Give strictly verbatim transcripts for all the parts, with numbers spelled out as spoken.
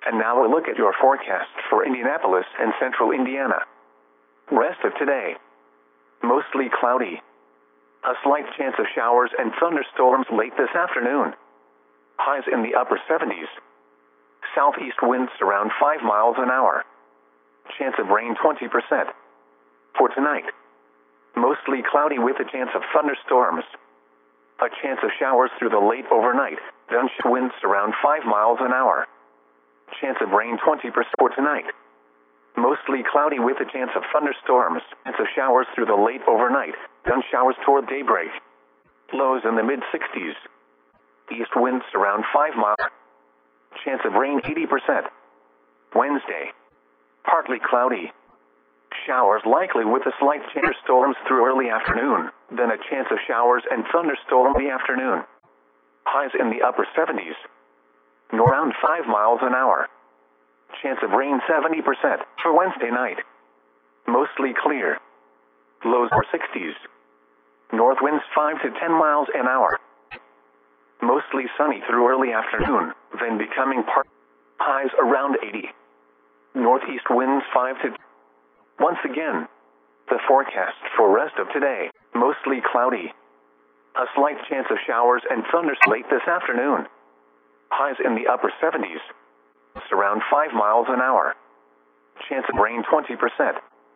And now a look at your forecast for Indianapolis and central Indiana. Rest of today. Mostly cloudy. A slight chance of showers and thunderstorms late this afternoon. Highs in the upper seventies. Southeast winds around five miles an hour. Chance of rain twenty percent. For tonight. Mostly cloudy with a chance of thunderstorms. A chance of showers through the late overnight. Then winds around five miles an hour. Chance of rain twenty percent for tonight. Mostly cloudy with a chance of thunderstorms. Chance of showers through the late overnight. Then showers toward daybreak. Lows in the mid sixties. East winds around five miles. Chance of rain eighty percent. Wednesday. Partly cloudy. Showers likely with a slight chance of storms through early afternoon. Then a chance of showers and thunderstorms in the afternoon. Highs in the upper seventies. Around five miles an hour. Chance of rain seventy percent for Wednesday night. Mostly clear. Lows are sixties. North winds five to ten miles an hour. Mostly sunny through early afternoon, then becoming part. Highs around eighty. Northeast winds five to. Once again, the forecast for rest of today, mostly cloudy. A slight chance of showers and thunders late this afternoon. Highs in the upper seventies. Around five miles an hour. Chance of rain twenty percent.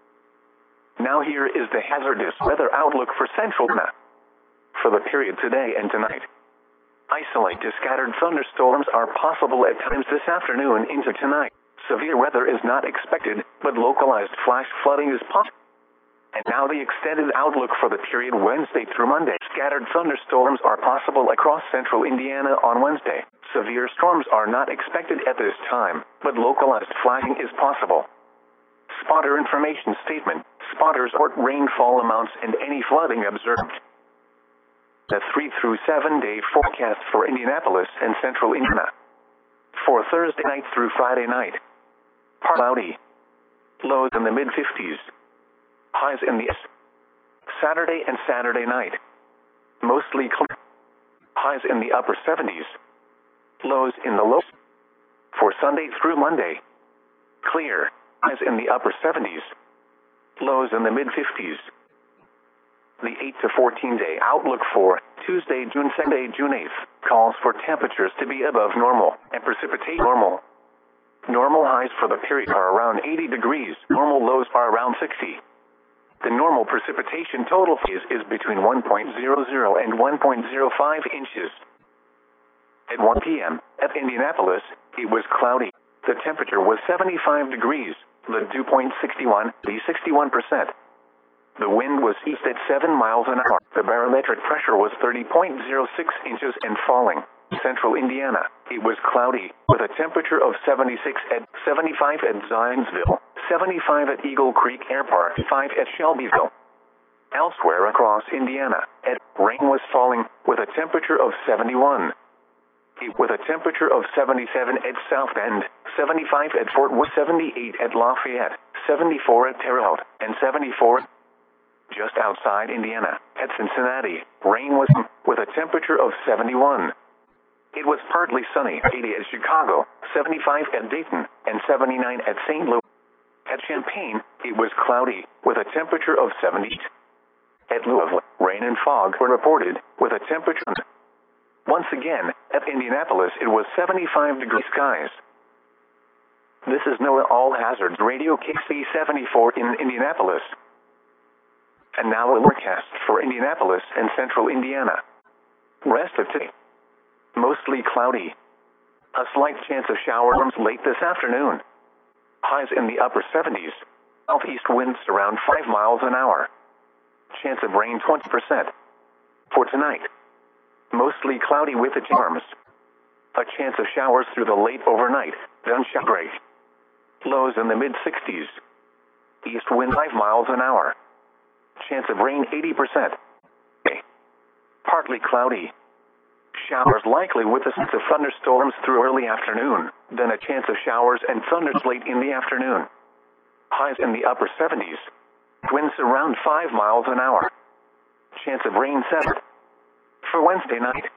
Now here is the hazardous weather outlook for central Indiana. For the period today and tonight. Isolated scattered thunderstorms are possible at times this afternoon into tonight. Severe weather is not expected, but localized flash flooding is possible. And now the extended outlook for the period Wednesday through Monday. Scattered thunderstorms are possible across central Indiana on Wednesday. Severe storms are not expected at this time, but localized flashing is possible. Spotter information statement. Spotters report rainfall amounts and any flooding observed. The three through seven day forecast for Indianapolis and central Indiana. For Thursday night through Friday night. Cloudy. Lows in the mid fifties. Highs in the Saturday and Saturday night. Mostly clear. Highs in the upper seventies. Lows in the low. For Sunday through Monday. Clear. Highs in the upper seventies. Lows in the mid fifties. The eight to fourteen day outlook for Tuesday, June second, June eighth calls for temperatures to be above normal and precipitation normal. Normal highs for the period are around eighty degrees. Normal lows are around sixty. The normal precipitation total is, is between one point zero zero and one point zero five inches. At one p m at Indianapolis, it was cloudy. The temperature was seventy-five degrees. The dew point sixty-one, the sixty-one percent. The wind was east at seven miles an hour. The barometric pressure was thirty point zero six inches and falling. Central Indiana, it was cloudy, with a temperature of seventy-six at seventy-five at Zionsville, seventy-five at Eagle Creek Airport, five at Shelbyville. Elsewhere across Indiana, at rain was falling, with a temperature of seventy-one. It, with a temperature of seventy-seven at South Bend, seventy-five at Fort Worth, seventy-eight at Lafayette, seventy-four at Terre Haute, and seventy-four just outside Indiana, at Cincinnati. Rain was with a temperature of seventy-one. It was partly sunny, eighty at Chicago, seventy-five at Dayton, and seventy-nine at Saint Louis. At Champaign, it was cloudy, with a temperature of seventy. At Louisville, rain and fog were reported, with a temperature. Once again, at Indianapolis it was seventy-five degree skies. This is NOAA All Hazards Radio K C seventy-four in Indianapolis. And now a forecast for Indianapolis and central Indiana. Rest of today. Mostly cloudy. A slight chance of showers late this afternoon. Highs in the upper seventies. Southeast winds around five miles an hour. Chance of rain twenty percent. For tonight. Mostly cloudy with a chance. A chance of showers through the late overnight, then shower break. Lows in the mid sixties. East wind five miles an hour. Chance of rain eighty percent. Partly cloudy. Showers likely with a chance of thunderstorms through early afternoon, then a chance of showers and thunders late in the afternoon. Highs in the upper seventies. Winds around five miles an hour. Chance of rain seven. For Wednesday night.